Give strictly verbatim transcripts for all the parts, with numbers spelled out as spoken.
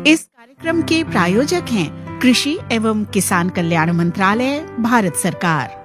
इस कार्यक्रम के प्रायोजक हैं कृषि एवं किसान कल्याण मंत्रालय, भारत सरकार।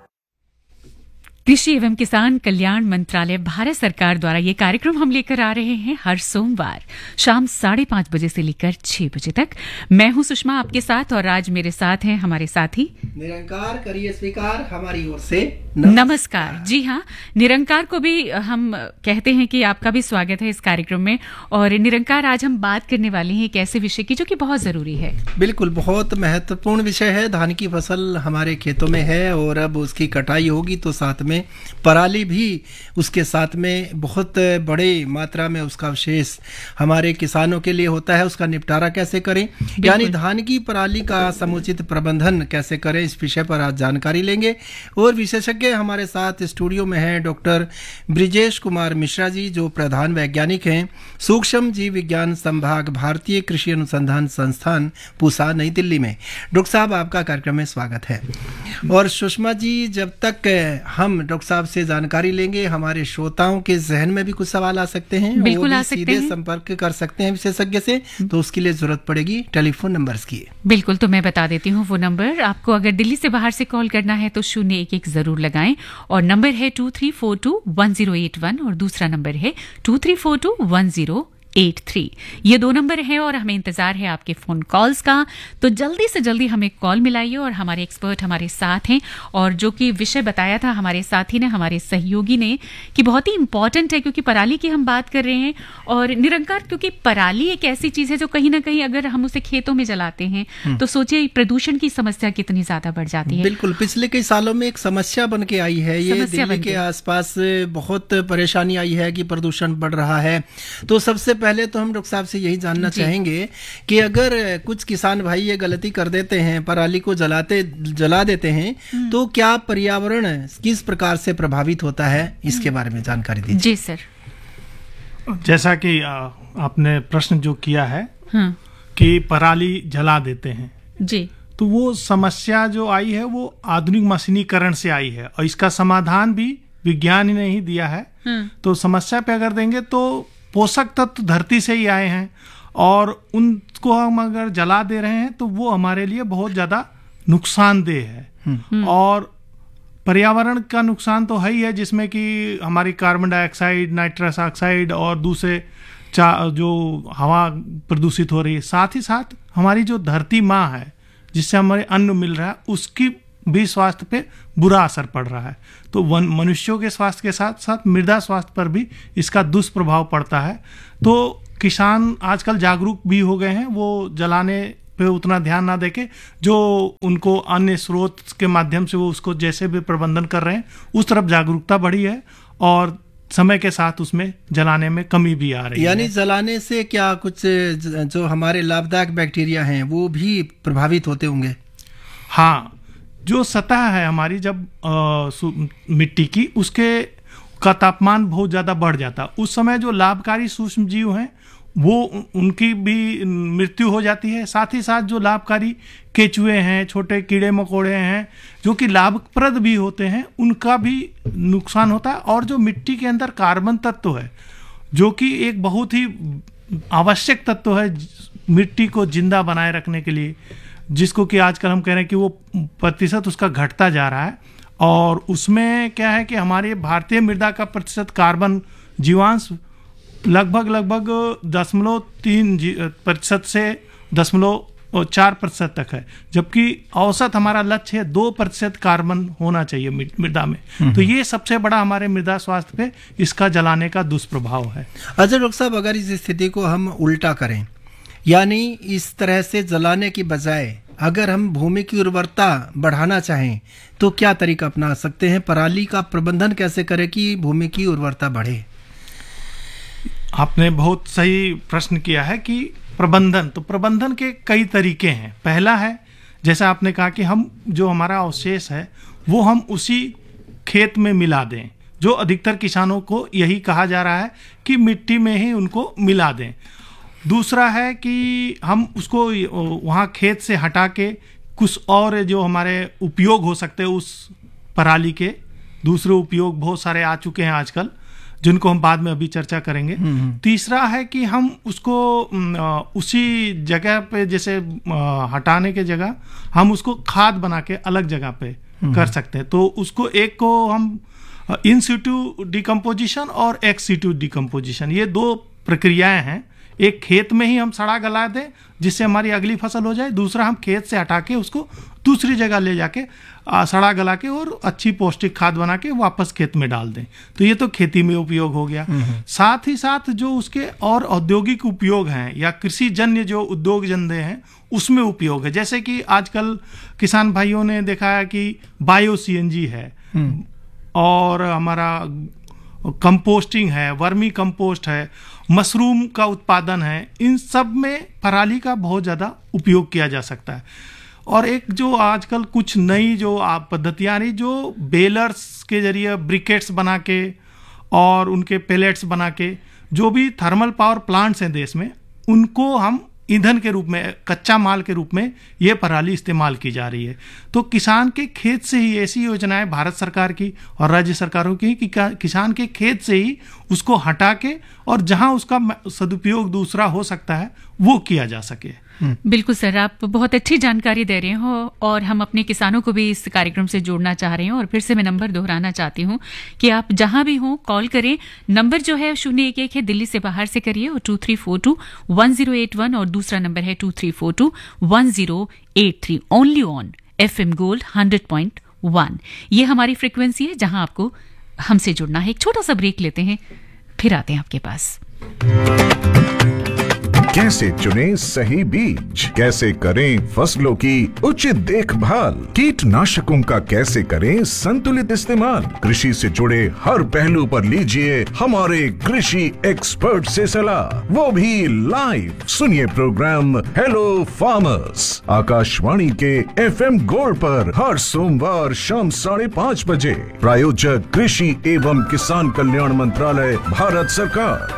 कृषि एवं किसान कल्याण मंत्रालय, भारत सरकार द्वारा ये कार्यक्रम हम लेकर आ रहे हैं हर सोमवार शाम साढ़े पांच बजे से लेकर छह बजे तक। मैं हूं सुषमा आपके साथ और आज मेरे साथ हैं हमारे साथी निरंकार। करिए स्वीकार हमारी ओर से नमस्कार। नमस्कार। जी हाँ, निरंकार को भी हम कहते हैं कि आपका भी स्वागत है इस कार्यक्रम में। और निरंकार, आज हम बात करने वाले हैं एक ऐसे विषय की जो कि बहुत जरूरी है। बिल्कुल, बहुत महत्वपूर्ण विषय है। धान की फसल हमारे खेतों में है और अब उसकी कटाई होगी तो साथ में पराली भी उसके साथ में बहुत बड़े मात्रा में उसका अवशेष हमारे किसानों के लिए होता है। उसका निपटारा कैसे करें, यानी धान की पराली का समुचित प्रबंधन कैसे करें, इस विषय पर आज जानकारी लेंगे। और विशेषज्ञ हमारे साथ स्टूडियो में हैं डॉक्टर ब्रिजेश कुमार मिश्रा जी, जो प्रधान वैज्ञानिक हैं सूक्ष्म जीव विज्ञान संभाग, भारतीय कृषि अनुसंधान संस्थान, पूसा, नई दिल्ली में। डॉक्टर साहब, आपका कार्यक्रम में स्वागत है। और सुषमा जी, जब तक हम डॉक्टर साहब से जानकारी लेंगे, हमारे श्रोताओं के जहन में भी कुछ सवाल आ सकते हैं, बिल्कुल आ सकते सीधे हैं। संपर्क कर सकते हैं विशेषज्ञ से, तो उसके लिए जरूरत पड़ेगी टेलीफोन नंबर्स की। बिल्कुल, तो मैं बता देती हूँ वो नंबर। आपको अगर दिल्ली से बाहर से कॉल करना है तो शून्य एक एक जरूर लगाएं और नंबर है to three four to one zero eight one और दूसरा नंबर है to three four to one zero eight three. ये दो नंबर हैं और हमें इंतजार है आपके फोन कॉल्स का। तो जल्दी से जल्दी हमें कॉल मिलाइए और हमारे एक्सपर्ट हमारे साथ हैं। और जो कि विषय बताया था हमारे साथी ने, हमारे सहयोगी ने, कि बहुत ही इंपॉर्टेंट है, क्योंकि पराली की हम बात कर रहे हैं। और निरंकार, क्योंकि पराली एक ऐसी चीज है जो कहीं ना कहीं अगर हम उसे खेतों में जलाते हैं तो सोचिए प्रदूषण की समस्या कितनी ज्यादा बढ़ जाती है। बिल्कुल, पिछले कई सालों में एक समस्या बन के आई है। ये दिल्ली के आसपास बहुत परेशानी आई है कि प्रदूषण बढ़ रहा है। तो सबसे पहले तो हम डॉक्टर साहब से यही जानना चाहेंगे कि अगर कुछ किसान भाई ये गलती कर देते हैं, पराली को जलाते जला देते हैं, तो क्या पर्यावरण किस प्रकार से प्रभावित होता है, इसके बारे में जानकारी दीजिए। जी सर। जैसा कि आपने प्रश्न जो किया है कि पराली जला देते हैं जी, तो वो समस्या जो आई है वो आधुनिक मशीनीकरण से आई है और इसका समाधान भी विज्ञान ने ही दिया है। तो समस्या पे अगर देंगे तो पोषक तत्व धरती से ही आए हैं और उनको हम अगर जला दे रहे हैं तो वो हमारे लिए बहुत ज्यादा नुकसानदेह है। और पर्यावरण का नुकसान तो है ही है, जिसमें कि हमारी कार्बन डाइऑक्साइड, नाइट्रस ऑक्साइड और दूसरे जो हवा प्रदूषित हो रही है। साथ ही साथ हमारी जो धरती माँ है जिससे हमारे अन्न मिल रहा है, उसकी भी स्वास्थ्य पे बुरा असर पड़ रहा है। तो मनुष्यों के स्वास्थ्य के साथ साथ मृदा स्वास्थ्य पर भी इसका दुष्प्रभाव पड़ता है। तो किसान आजकल जागरूक भी हो गए हैं, वो जलाने पे उतना ध्यान ना देके जो उनको अन्य स्रोत के माध्यम से वो उसको जैसे भी प्रबंधन कर रहे हैं, उस तरफ जागरूकता बढ़ी है और समय के साथ उसमें जलाने में कमी भी आ रही है। यानी जलाने से क्या कुछ जो हमारे लाभदायक बैक्टीरिया हैं वो भी प्रभावित होते होंगे? हाँ, जो सतह है हमारी जब आ, मिट्टी की, उसके का तापमान बहुत ज़्यादा बढ़ जाता है। उस समय जो लाभकारी सूक्ष्म जीव हैं वो उनकी भी मृत्यु हो जाती है। साथ ही साथ जो लाभकारी केचुए हैं, छोटे कीड़े मकोड़े हैं जो कि लाभप्रद भी होते हैं, उनका भी नुकसान होता है। और जो मिट्टी के अंदर कार्बन तत्व है जो कि एक बहुत ही आवश्यक तत्व है मिट्टी को जिंदा बनाए रखने के लिए, जिसको कि आजकल हम कह रहे हैं कि वो प्रतिशत उसका घटता जा रहा है। और उसमें क्या है कि हमारे भारतीय मृदा का प्रतिशत कार्बन जीवांश लगभग लगभग दशमलव तीन प्रतिशत से दशमलव चार प्रतिशत तक है, जबकि औसत हमारा लक्ष्य है दो प्रतिशत कार्बन होना चाहिए मृदा में। तो ये सबसे बड़ा हमारे मृदा स्वास्थ्य पे इसका जलाने का दुष्प्रभाव है। अच्छा डॉक्टर साहब, अगर इस स्थिति को हम उल्टा करें, यानी इस तरह से जलाने की बजाय अगर हम भूमि की उर्वरता बढ़ाना चाहें तो क्या तरीका अपना सकते हैं? पराली का प्रबंधन कैसे करें कि भूमि की उर्वरता बढ़े? आपने बहुत सही प्रश्न किया है कि प्रबंधन, तो प्रबंधन के कई तरीके हैं। पहला है, जैसा आपने कहा कि हम जो हमारा अवशेष है वो हम उसी खेत में मिला दें। जो अधिकतर किसानों को यही कहा जा रहा है कि मिट्टी में ही उनको मिला दें। दूसरा है कि हम उसको वहाँ खेत से हटा के कुछ और जो हमारे उपयोग हो सकते हैं उस पराली के, दूसरे उपयोग बहुत सारे आ चुके हैं आजकल, जिनको हम बाद में अभी चर्चा करेंगे। तीसरा है कि हम उसको उसी जगह पे जैसे हटाने के जगह हम उसको खाद बना के अलग जगह पे कर सकते हैं। तो उसको एक को हम इन सिटू डिकम्पोजिशन और एक्स सिटू डिकम्पोजिशन, ये दो प्रक्रियाएं हैं। एक खेत में ही हम सड़ा गला दें जिससे हमारी अगली फसल हो जाए, दूसरा हम खेत से हटा के उसको दूसरी जगह ले जाके सड़ा गला के और अच्छी पौष्टिक खाद बना के वापस खेत में डाल दें। तो ये तो खेती में उपयोग हो गया। साथ ही साथ जो उसके और औद्योगिक उपयोग हैं या कृषि जन्य जो उद्योग धंधे हैं उसमें उपयोग है। जैसे कि आजकल किसान भाइयों ने देखा है कि बायो सीएनजी है और हमारा कंपोस्टिंग है, वर्मी कंपोस्ट है, मशरूम का उत्पादन है। इन सब में पराली का बहुत ज़्यादा उपयोग किया जा सकता है। और एक जो आजकल कुछ नई जो आप पद्धतियाँ आ रही, जो बेलर्स के जरिए ब्रिकेट्स बना के और उनके पेलेट्स बना के, जो भी थर्मल पावर प्लांट्स हैं देश में, उनको हम ईंधन के रूप में, कच्चा माल के रूप में ये पराली इस्तेमाल की जा रही है। तो किसान के खेत से ही ऐसी योजनाएं भारत सरकार की और राज्य सरकारों की कि किसान के खेत से ही उसको हटा के और जहां उसका सदुपयोग दूसरा हो सकता है वो किया जा सके। बिल्कुल सर, आप बहुत अच्छी जानकारी दे रहे हो और हम अपने किसानों को भी इस कार्यक्रम से जोड़ना चाह रहे हैं। और फिर से मैं नंबर दोहराना चाहती हूँ कि आप जहां भी हों कॉल करें। नंबर जो है शून्य एक एक है, दिल्ली से बाहर से करिए, और to three four to one zero eight one, और दूसरा नंबर है to three four to one zero eight three. Only on F M gold hundred point one, ये हमारी फ्रिक्वेंसी है जहां आपको हमसे जुड़ना है। एक छोटा सा ब्रेक लेते हैं, फिर आते हैं आपके पास। कैसे चुनें सही बीज, कैसे करें फसलों की उचित देखभाल, कीटनाशकों का कैसे करें संतुलित इस्तेमाल, कृषि से जुड़े हर पहलू पर लीजिए हमारे कृषि एक्सपर्ट से सलाह, वो भी लाइव। सुनिए प्रोग्राम हेलो फार्मर्स आकाशवाणी के एफएम गोल्ड पर हर सोमवार शाम साढ़े पाँच बजे। प्रायोजक कृषि एवं किसान कल्याण मंत्रालय, भारत सरकार।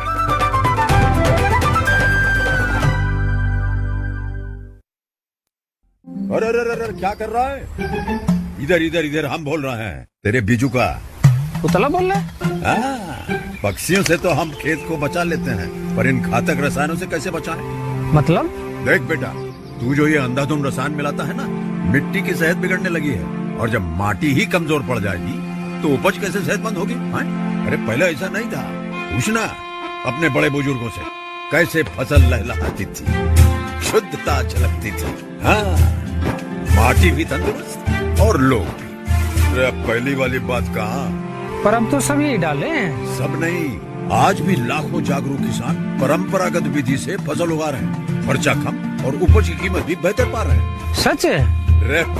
अरे अरे अरे क्या कर रहा है? इधर इधर इधर हम बोल रहे हैं तेरे बीजू का। उतला बोल रहा है? पक्षियों से तो हम खेत को बचा लेते हैं, पर इन घातक रसायनों से कैसे बचाएं? मतलब? देख बेटा, तू जो ये अंधाधुंध रसायन मिलाता है ना, मिट्टी की सेहत बिगड़ने लगी है। और जब माटी ही कमजोर पड़ जाएगी तो उपज कैसे सेहतमंद होगी? अरे पहले ऐसा नहीं था। पूछना अपने बड़े बुजुर्गों से, कैसे फसल लहलहाती थी, शुद्धता झलकती थी। हाँ, माटी भी तंदुरुस्त और लोग भी। अब पहली वाली बात कहाँ? पर अब तो सब यही डाले हैं। सब नहीं, आज भी लाखों जागरूक किसान परंपरागत विधि से फसल उगा रहे हैं। खर्चा कम और उपज की कीमत भी बेहतर पा रहे हैं। सच है?